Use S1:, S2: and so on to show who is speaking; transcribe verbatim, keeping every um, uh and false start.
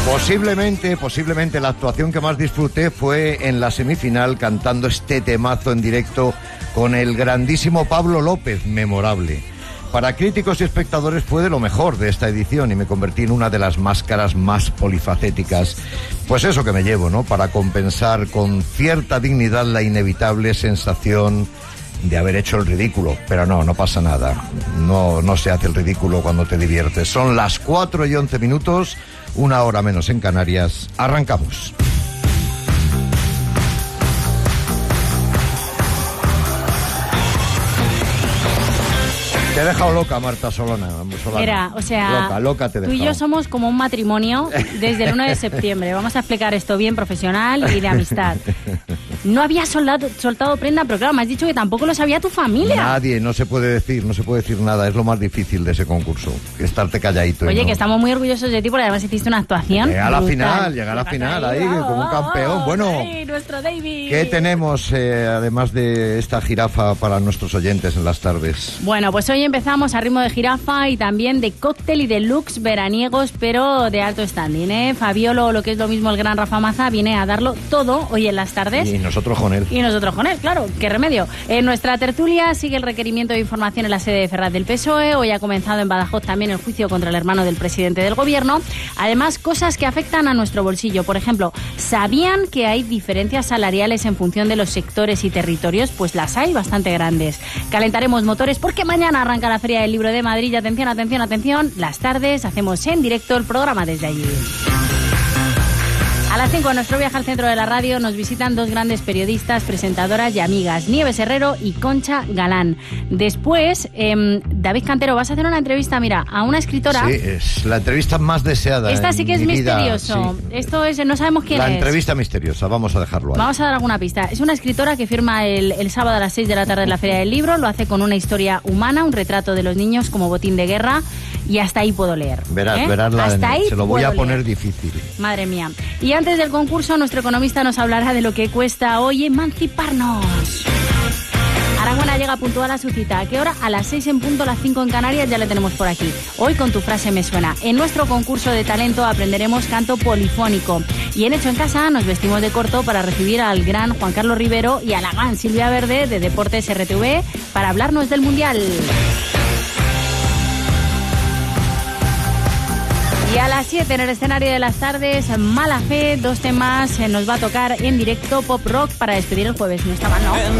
S1: Posiblemente, posiblemente la actuación que más disfruté fue en la semifinal cantando este temazo en directo con el grandísimo Pablo López, memorable. Para críticos y espectadores fue de lo mejor de esta edición y me convertí en una de las máscaras más polifacéticas. Pues eso que me llevo, ¿no? Para compensar con cierta dignidad la inevitable sensación de haber hecho el ridículo. Pero no, no pasa nada. No, no se hace el ridículo cuando te diviertes. Son las cuatro y once minutos, una hora menos en Canarias. Arrancamos. Te he dejado loca, Marta Solana. Solana.
S2: Era, o sea,
S1: loca, loca te he
S2: tú y yo somos como un matrimonio desde el uno de septiembre. Vamos a explicar esto bien profesional y de amistad. No había soldado, soltado prenda, pero claro, me has dicho que tampoco lo sabía tu familia.
S1: Nadie, no se puede decir, no se puede decir nada. Es lo más difícil de ese concurso, estarte calladito.
S2: Oye,
S1: ¿no?
S2: que estamos muy orgullosos de ti porque además hiciste una actuación
S1: Llegar a la
S2: brutal.
S1: final, llegar a la final ahí, ahí como un campeón. Bueno,
S2: ¡ay, nuestro David!
S1: ¿Qué tenemos, eh, además de esta jirafa, para nuestros oyentes en las tardes?
S2: Bueno, pues hoy empezamos a ritmo de jirafa y también de cóctel y de looks veraniegos, pero de alto standing, ¿eh? Fabiolo, lo que es lo mismo el gran Rafa Maza, viene a darlo todo hoy en las tardes.
S1: Y nosotros con él.
S2: Y nosotros con él, claro, qué remedio. En nuestra tertulia sigue el requerimiento de información en la sede de Ferraz del P S O E. Hoy ha comenzado en Badajoz también el juicio contra el hermano del presidente del gobierno. Además, cosas que afectan a nuestro bolsillo. Por ejemplo, ¿sabían que hay diferencias salariales en función de los sectores y territorios? Pues las hay bastante grandes. Calentaremos motores porque mañana arranca la Feria del Libro de Madrid. Y atención, atención, atención, las tardes hacemos en directo el programa desde allí. A las cinco, en nuestro viaje al centro de la radio, nos visitan dos grandes periodistas, presentadoras y amigas, Nieves Herrero y Concha Galán. Después, eh, David Cantero, vas a hacer una entrevista, mira, a una escritora.
S1: Sí, es la entrevista más deseada.
S2: Esta sí que es misterioso. Sí. Esto es, no sabemos quién
S1: la
S2: es.
S1: La entrevista misteriosa, vamos a dejarlo ahí.
S2: Vamos a dar alguna pista. Es una escritora que firma el, el sábado a las seis de la tarde en la Feria del Libro. Lo hace con una historia humana, un retrato de los niños como botín de guerra. Y hasta ahí puedo leer.
S1: Verás,
S2: ¿eh?
S1: verás la
S2: hasta ahí
S1: se lo voy a poner
S2: leer.
S1: difícil.
S2: Madre mía. Y antes del concurso, nuestro economista nos hablará de lo que cuesta hoy emanciparnos. Aragona llega puntual a su cita. ¿A qué hora? A las seis en punto, a las cinco en Canarias, ya le tenemos por aquí. Hoy con tu frase me suena. En nuestro concurso de talento aprenderemos canto polifónico. Y en Hecho en Casa nos vestimos de corto para recibir al gran Juan Carlos Rivero y a la gran Silvia Verde de Deportes R T V para hablarnos del Mundial. Y a las siete en el escenario de las tardes, Mala Fe, dos temas, nos va a tocar en directo pop rock para despedir el jueves. No está mal, ¿no?